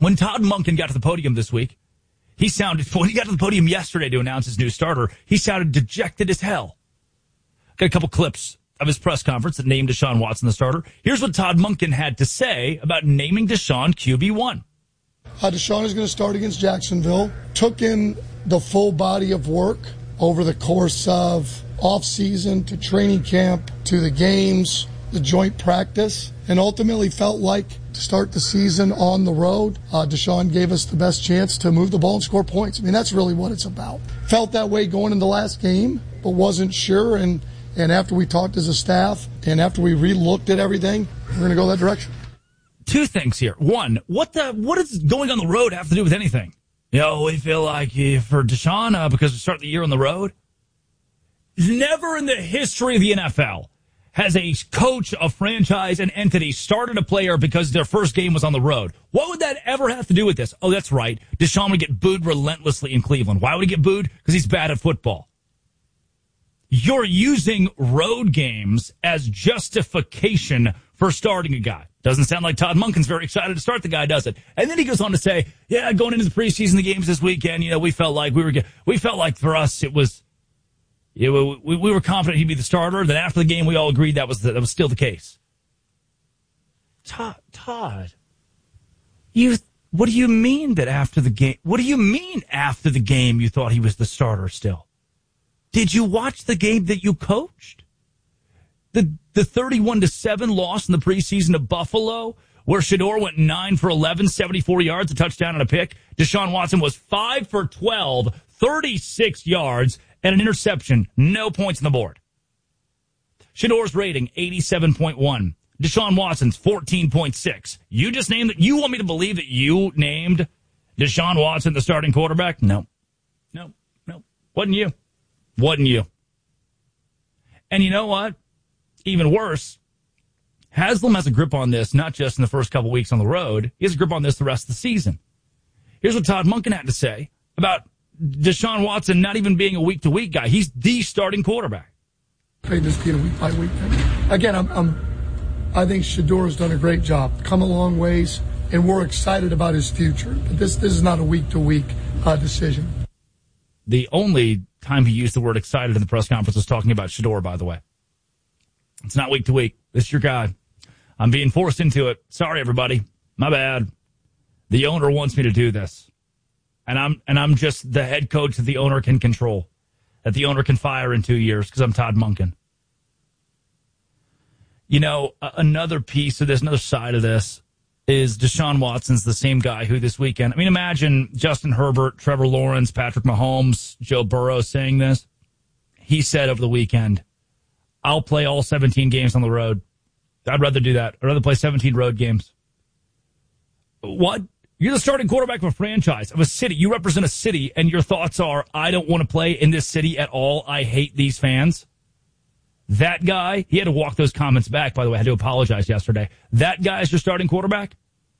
When Todd Monken got to the podium this week, when he got to the podium yesterday to announce his new starter, he sounded dejected as hell. Got a couple clips of his press conference that named Deshaun Watson the starter. Here's what Todd Monken had to say about naming Deshaun QB1. Deshaun is going to start against Jacksonville. Took in the full body of work over the course of off-season to training camp to the games, the joint practice, and ultimately felt like to start the season on the road, Deshaun gave us the best chance to move the ball and score points. I mean, that's really what it's about. Felt that way going into the last game, but wasn't sure. And after we talked as a staff and after we re-looked at everything, we're going to go that direction. Two things here. One, what does going on the road have to do with anything? We feel like for Deshaun, because we start the year on the road. Never in the history of the NFL has a coach, a franchise, an entity started a player because their first game was on the road. What would that ever have to do with this? Oh, that's right. Deshaun would get booed relentlessly in Cleveland. Why would he get booed? Because he's bad at football. You're using road games as justification for starting a guy. Doesn't sound like Todd Monken's very excited to start the guy, does it? And then he goes on to say, going into the preseason, the games this weekend, we felt like for us it was, we were confident he'd be the starter. Then after the game, we all agreed that was still the case. Todd, what do you mean that after the game? What do you mean after the game you thought he was the starter still? Did you watch the game that you coached? The 31-7 loss in the preseason to Buffalo, where Shedeur went 9 for 11, 74 yards, a touchdown and a pick. Deshaun Watson was 5 for 12, 36 yards, and an interception. No points on the board. Shedeur's rating, 87.1. Deshaun Watson's 14.6. You just named it. You want me to believe that you named Deshaun Watson the starting quarterback? No. Wasn't you. And you know what? Even worse, Haslam has a grip on this, not just in the first couple weeks on the road. He has a grip on this the rest of the season. Here's what Todd Monken had to say about Deshaun Watson not even being a week-to-week guy. He's the starting quarterback. This being a week-by-week thing. Again, I think Shedeur has done a great job, come a long ways, and we're excited about his future. But this is not a week-to-week decision. The only time he used the word excited in the press conference was talking about Shedeur, by the way. It's not week to week. This is your guy. I'm being forced into it. Sorry, everybody. My bad. The owner wants me to do this. And I'm just the head coach that the owner can control, that the owner can fire in 2 years because I'm Todd Monken. Another piece of this, another side of this is Deshaun Watson's the same guy who this weekend, imagine Justin Herbert, Trevor Lawrence, Patrick Mahomes, Joe Burrow saying this. He said over the weekend, I'll play all 17 games on the road. I'd rather do that. I'd rather play 17 road games. What? You're the starting quarterback of a franchise, of a city. You represent a city, and your thoughts are, I don't want to play in this city at all. I hate these fans. That guy, he had to walk those comments back, by the way. I had to apologize yesterday. That guy is your starting quarterback?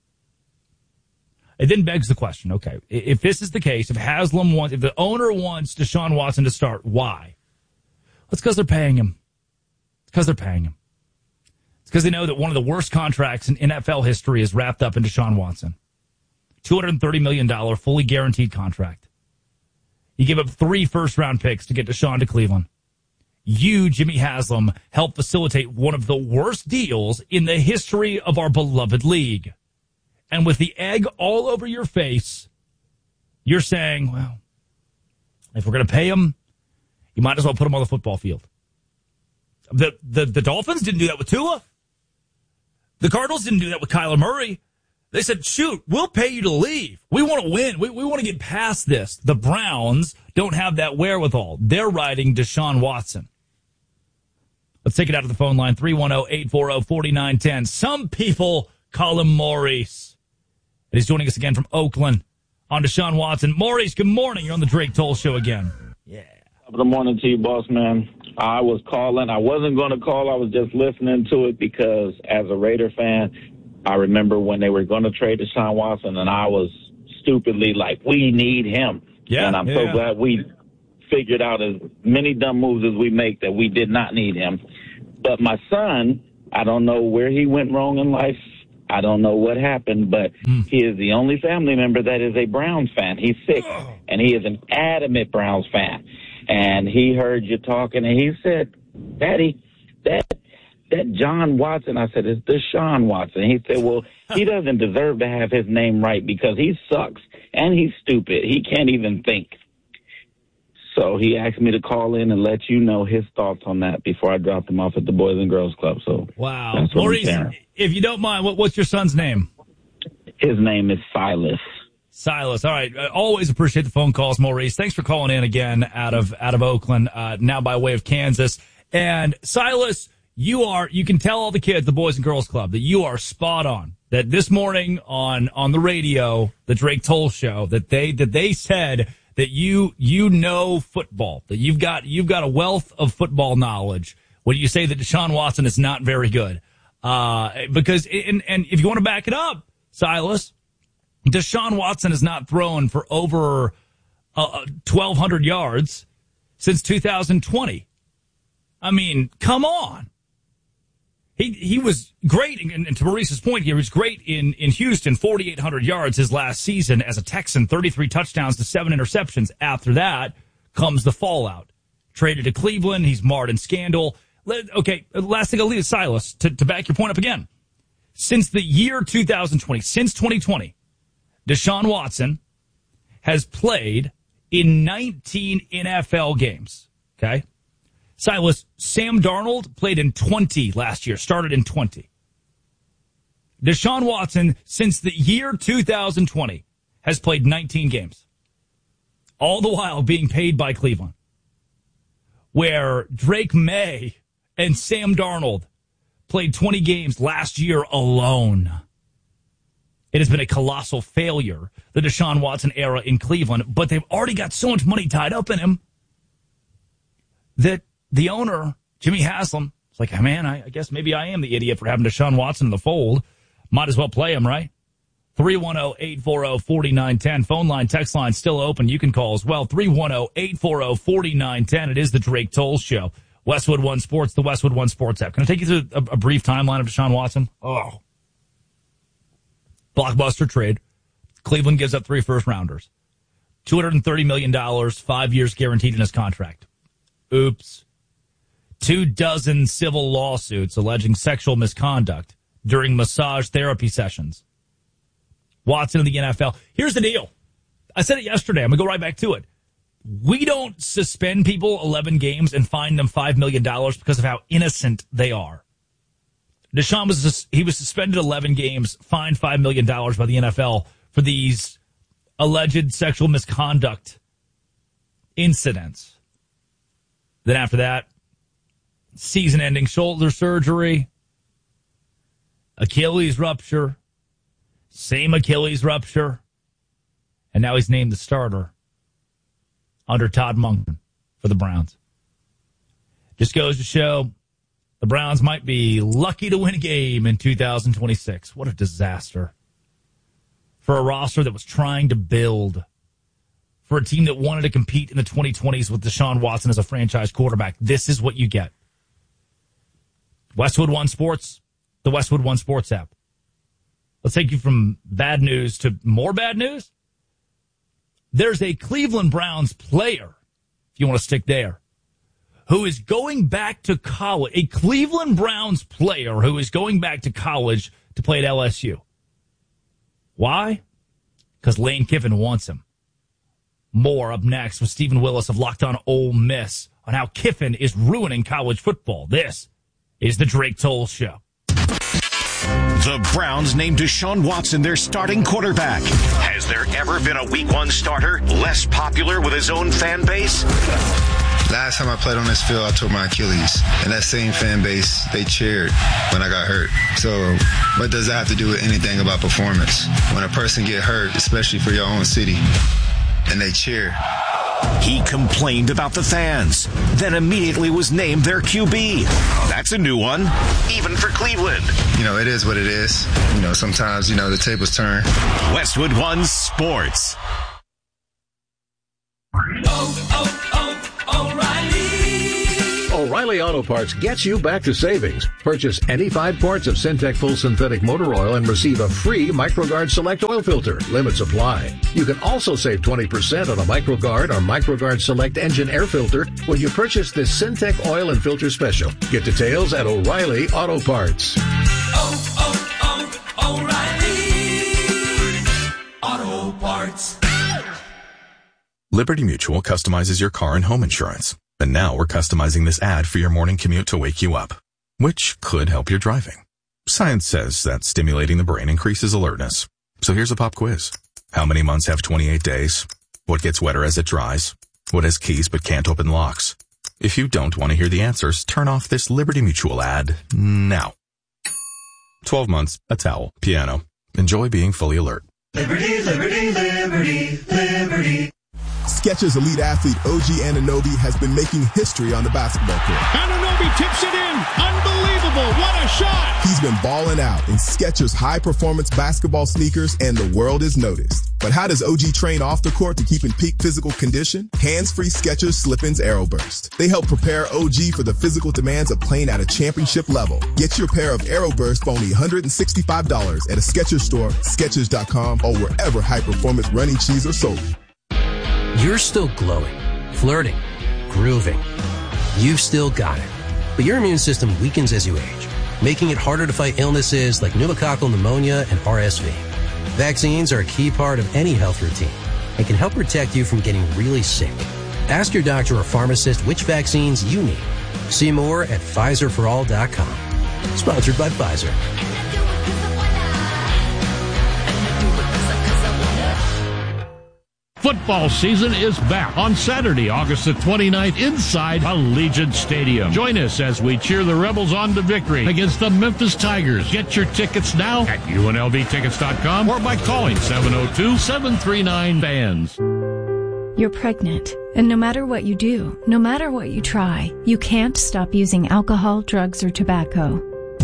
It then begs the question, okay, if this is the case, if the owner wants Deshaun Watson to start, why? It's because they're paying him. It's because they know that one of the worst contracts in NFL history is wrapped up in Deshaun Watson. $230 million, fully guaranteed contract. You give up 3 first-round picks to get Deshaun to Cleveland. You, Jimmy Haslam, helped facilitate one of the worst deals in the history of our beloved league. And with the egg all over your face, you're saying, well, if we're going to pay him, you might as well put him on the football field. The Dolphins didn't do that with Tua. The Cardinals didn't do that with Kyler Murray. They said, shoot, we'll pay you to leave. We want to win. We want to get past this. The Browns don't have that wherewithal. They're riding Deshaun Watson. Let's take it out to the phone line, 310-840-4910. Some people call him Maurice. And he's joining us again from Oakland on Deshaun Watson. Maurice, good morning. You're on the Drake Toll Show again. Yeah. Good morning to you, boss man. I was calling. I wasn't going to call. I was just listening to it because as a Raider fan, I remember when they were going to trade Deshaun Watson, and I was stupidly like, we need him. Yeah, and I'm so glad we figured out as many dumb moves as we make that we did not need him. But my son, I don't know where he went wrong in life, I don't know what happened, but he is the only family member that is a Browns fan. He's 6, and he is an adamant Browns fan. And he heard you talking, and he said, Daddy, that John Watson, I said, it's Deshaun Watson. He said, well, he doesn't deserve to have his name right because he sucks, and he's stupid. He can't even think. So he asked me to call in and let you know his thoughts on that before I dropped him off at the Boys and Girls Club. So wow. Maurice, if you don't mind, what's your son's name? His name is Silas. Silas. All right. I always appreciate the phone calls, Maurice. Thanks for calling in again out of Oakland, now by way of Kansas. And Silas, you can tell all the kids, the Boys and Girls Club, that you are spot on. That this morning on the radio, the Drake Toll Show, that they said that you know football, that you've got a wealth of football knowledge when you say that Deshaun Watson is not very good. Because and if you want to back it up, Silas, Deshaun Watson has not thrown for over 1,200 yards since 2020. I mean, come on. He was great, and to Maurice's point, he was great in Houston, 4,800 yards his last season as a Texan, 33 touchdowns to 7 interceptions. After that comes the fallout. Traded to Cleveland, he's marred in scandal. Okay, last thing I'll leave is Silas, to back your point up again. Since the year 2020, since 2020, Deshaun Watson has played in 19 NFL games, okay? Silas, Sam Darnold played in 20 last year, started in 20. Deshaun Watson, since the year 2020, has played 19 games. All the while being paid by Cleveland. Where Drake May and Sam Darnold played 20 games last year alone. It has been a colossal failure, the Deshaun Watson era in Cleveland, but they've already got so much money tied up in him that the owner, Jimmy Haslam, is like, man, I guess maybe I am the idiot for having Deshaun Watson in the fold. Might as well play him, right? 310-840-4910. Phone line, text line still open. You can call as well. 310-840-4910. It is the Drake Toll Show. Westwood One Sports, the Westwood One Sports app. Can I take you through a brief timeline of Deshaun Watson? Oh. Blockbuster trade. Cleveland gives up 3 first-rounders. $230 million, 5 years guaranteed in his contract. Oops. 24 civil lawsuits alleging sexual misconduct during massage therapy sessions. Watson in the NFL. Here's the deal. I said it yesterday. I'm going to go right back to it. We don't suspend people 11 games and fine them $5 million because of how innocent they are. Deshaun was suspended 11 games, fined $5 million by the NFL for these alleged sexual misconduct incidents. Then after that, season-ending shoulder surgery, Achilles rupture, same Achilles rupture, and now he's named the starter under Todd Monken for the Browns. Just goes to show the Browns might be lucky to win a game in 2026. What a disaster for a roster that was trying to build, for a team that wanted to compete in the 2020s with Deshaun Watson as a franchise quarterback. This is what you get. Westwood One Sports, the Westwood One Sports app. Let's take you from bad news to more bad news. There's a Cleveland Browns player, if you want to stick there, who is going back to college. A Cleveland Browns player who is going back to college to play at LSU. Why? Because Lane Kiffin wants him. More up next with Stephen Willis of Locked On Ole Miss on how Kiffin is ruining college football. This is the Drake Toll Show. The Browns named Deshaun Watson their starting quarterback. Has there ever been a Week 1 starter less popular with his own fan base? Last time I played on this field, I tore my Achilles. And that same fan base, they cheered when I got hurt. So what does that have to do with anything about performance? When a person get hurt, especially for your own city, and they cheer. He complained about the fans, then immediately was named their QB. That's a new one, even for Cleveland. You know, it is what it is. You know, sometimes, the tables turn. Westwood One Sports. O'Reilly O'Reilly Auto Parts gets you back to savings. Purchase any 5 quarts of Syntec Full Synthetic Motor Oil and receive a free MicroGuard Select Oil Filter. Limits apply. You can also save 20% on a MicroGuard or MicroGuard Select Engine Air Filter when you purchase this Syntec Oil and Filter Special. Get details at O'Reilly Auto Parts. O'Reilly Auto Parts. Liberty Mutual customizes your car and home insurance. And now we're customizing this ad for your morning commute to wake you up, which could help your driving. Science says that stimulating the brain increases alertness. So here's a pop quiz. How many months have 28 days? What gets wetter as it dries? What has keys but can't open locks? If you don't want to hear the answers, turn off this Liberty Mutual ad now. 12 months, a towel, piano. Enjoy being fully alert. Liberty, liberty, liberty, liberty. Skechers elite athlete OG Anunoby has been making history on the basketball court. Anunoby tips it in. Unbelievable. What a shot. He's been balling out in Skechers high-performance basketball sneakers, and the world is noticed. But how does OG train off the court to keep in peak physical condition? Hands-free Skechers Slip-ins Aeroburst. They help prepare OG for the physical demands of playing at a championship level. Get your pair of Aeroburst for only $165 at a Skechers store, Skechers.com, or wherever high-performance running shoes are sold. You're still glowing, flirting, grooving. You've still got it. But your immune system weakens as you age, making it harder to fight illnesses like pneumococcal pneumonia and RSV. Vaccines are a key part of any health routine and can help protect you from getting really sick. Ask your doctor or pharmacist which vaccines you need. See more at PfizerForAll.com. Sponsored by Pfizer. Football season is back on Saturday, August the 29th, inside Allegiant Stadium. Join us as we cheer the Rebels on to victory against the Memphis Tigers. Get your tickets now at UNLVtickets.com or by calling 702-739-FANS. You're pregnant, and no matter what you do, no matter what you try, you can't stop using alcohol, drugs, or tobacco.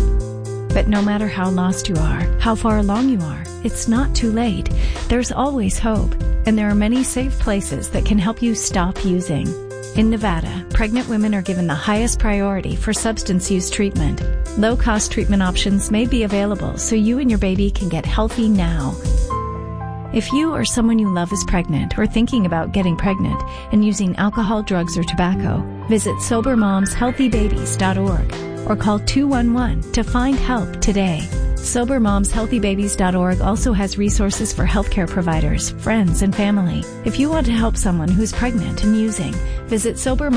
But no matter how lost you are, how far along you are, it's not too late. There's always hope, and there are many safe places that can help you stop using. In Nevada, pregnant women are given the highest priority for substance use treatment. Low-cost treatment options may be available so you and your baby can get healthy now. If you or someone you love is pregnant or thinking about getting pregnant and using alcohol, drugs, or tobacco, visit SoberMomsHealthyBabies.org or call 211 to find help today. SoberMomsHealthyBabies.org also has resources for healthcare providers, friends, and family. If you want to help someone who's pregnant and using, visit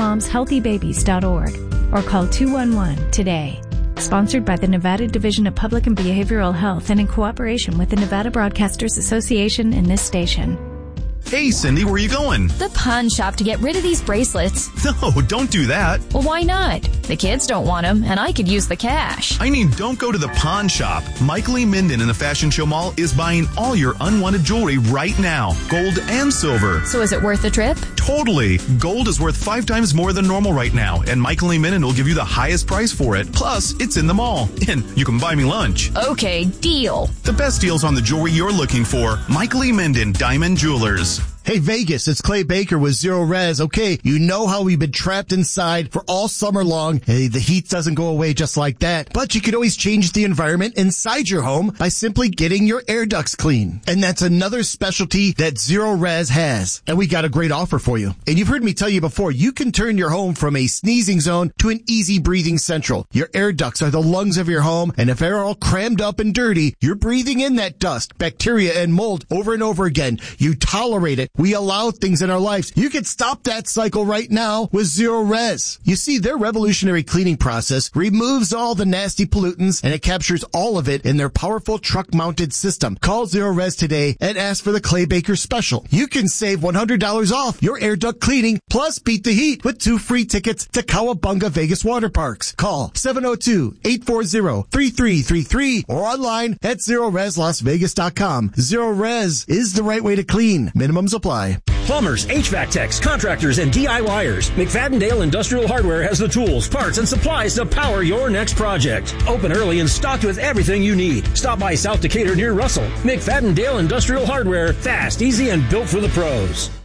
SoberMomsHealthyBabies.org or call 211 today. Sponsored by the Nevada Division of Public and Behavioral Health and in cooperation with the Nevada Broadcasters Association and this station. Hey, Cindy, where are you going? The pawn shop to get rid of these bracelets. No, don't do that. Well, why not? The kids don't want them, and I could use the cash. I mean, don't go to the pawn shop. Michael E. Minden in the Fashion Show Mall is buying all your unwanted jewelry right now, gold and silver. So is it worth the trip? Totally. Gold is worth 5 times more than normal right now, and Michael E. Minden will give you the highest price for it. Plus, it's in the mall, and you can buy me lunch. Okay, deal. The best deals on the jewelry you're looking for. Michael E. Minden, Diamond Jewelers. Hey, Vegas, it's Clay Baker with Zero Res. Okay, you know how we've been trapped inside for all summer long. Hey, the heat doesn't go away just like that. But you can always change the environment inside your home by simply getting your air ducts clean. And that's another specialty that Zero Res has. And we got a great offer for you. And you've heard me tell you before, you can turn your home from a sneezing zone to an easy breathing central. Your air ducts are the lungs of your home, and if they're all crammed up and dirty, you're breathing in that dust, bacteria, and mold over and over again. You tolerate it. We allow things in our lives. You can stop that cycle right now with Zero Res. You see, their revolutionary cleaning process removes all the nasty pollutants, and it captures all of it in their powerful truck-mounted system. Call Zero Res today and ask for the Clay Baker special. You can save $100 off your air duct cleaning, plus beat the heat with 2 free tickets to Cowabunga Vegas Water Parks. Call 702-840-3333 or online at ZeroResLasVegas.com. Zero Res is the right way to clean. Minimums apply. Plumbers, HVAC techs, contractors, and DIYers. McFadden-Dale Industrial Hardware has the tools, parts, and supplies to power your next project. Open early and stocked with everything you need. Stop by South Decatur near Russell. McFadden-Dale Industrial Hardware. Fast, easy, and built for the pros.